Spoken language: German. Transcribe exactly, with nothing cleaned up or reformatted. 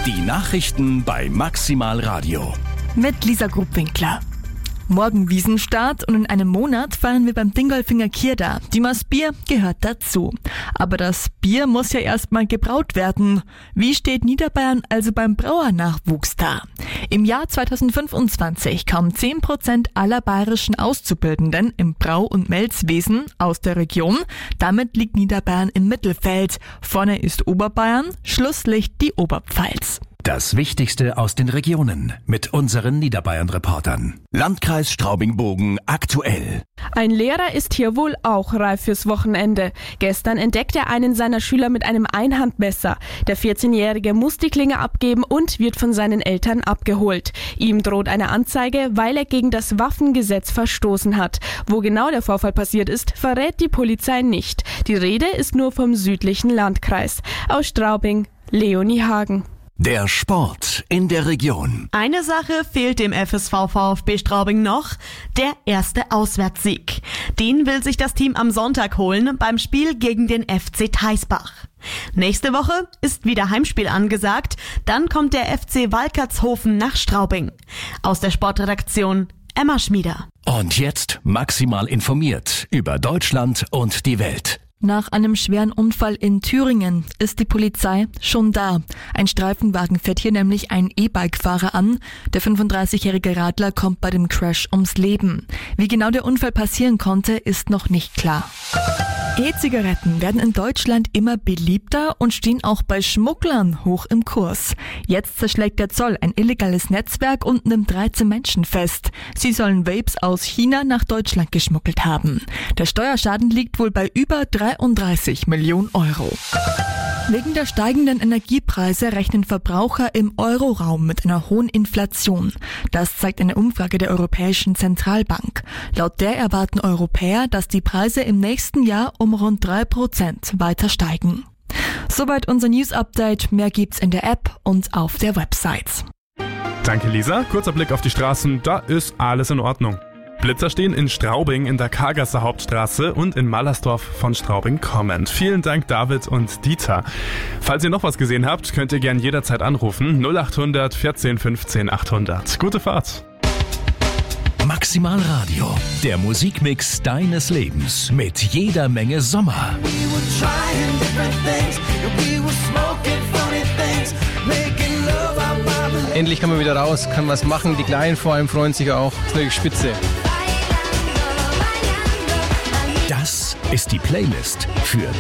Die Nachrichten bei Maximal Radio. Mit Lisa Grubwinkler. Morgen Wiesenstart und in einem Monat feiern wir beim Dingolfinger Kirda. Die Maß Bier gehört dazu. Aber das Bier muss ja erstmal gebraut werden. Wie steht Niederbayern also beim Brauernachwuchs da? Im Jahr zweitausendfünfundzwanzig kamen zehn Prozent aller bayerischen Auszubildenden im Brau- und Melzwesen aus der Region. Damit liegt Niederbayern im Mittelfeld. Vorne ist Oberbayern, Schlusslicht die Oberpfalz. Das Wichtigste aus den Regionen mit unseren Niederbayern-Reportern. Landkreis Straubing-Bogen aktuell. Ein Lehrer ist hier wohl auch reif fürs Wochenende. Gestern entdeckt er einen seiner Schüler mit einem Einhandmesser. Der vierzehnjährige muss die Klinge abgeben und wird von seinen Eltern abgeholt. Ihm droht eine Anzeige, weil er gegen das Waffengesetz verstoßen hat. Wo genau der Vorfall passiert ist, verrät die Polizei nicht. Die Rede ist nur vom südlichen Landkreis. Aus Straubing, Leonie Hagen. Der Sport in der Region. Eine Sache fehlt dem F S V VfB Straubing noch, der erste Auswärtssieg. Den will sich das Team am Sonntag holen beim Spiel gegen den F C Theisbach. Nächste Woche ist wieder Heimspiel angesagt, dann kommt der F C Walkertshofen nach Straubing. Aus der Sportredaktion Emma Schmieder. Und jetzt maximal informiert über Deutschland und die Welt. Nach einem schweren Unfall in Thüringen ist die Polizei schon da. Ein Streifenwagen fährt hier nämlich einen E-Bike-Fahrer an. Der fünfunddreißigjährige Radler kommt bei dem Crash ums Leben. Wie genau der Unfall passieren konnte, ist noch nicht klar. E-Zigaretten werden in Deutschland immer beliebter und stehen auch bei Schmugglern hoch im Kurs. Jetzt zerschlägt der Zoll ein illegales Netzwerk und nimmt dreizehn Menschen fest. Sie sollen Vapes aus China nach Deutschland geschmuggelt haben. Der Steuerschaden liegt wohl bei über dreiunddreißig Millionen Euro. Wegen der steigenden Energiepreise rechnen Verbraucher im Euroraum mit einer hohen Inflation. Das zeigt eine Umfrage der Europäischen Zentralbank. Laut der erwarten Europäer, dass die Preise im nächsten Jahr um rund drei Prozent weiter steigen. Soweit unser News-Update. Mehr gibt's in der App und auf der Website. Danke, Lisa. Kurzer Blick auf die Straßen. Da ist alles in Ordnung. Blitzer stehen in Straubing in der Kargasser Hauptstraße und in Mallersdorf von Straubing kommend. Vielen Dank, David und Dieter. Falls ihr noch was gesehen habt, könnt ihr gern jederzeit anrufen. null acht hundert vierzehn fünfzehn achthundert. Gute Fahrt. Maximal Radio, der Musikmix deines Lebens mit jeder Menge Sommer. Endlich kann man wieder raus, kann was machen. Die Kleinen vor allem freuen sich auch. Das ist wirklich spitze. Das ist die Playlist für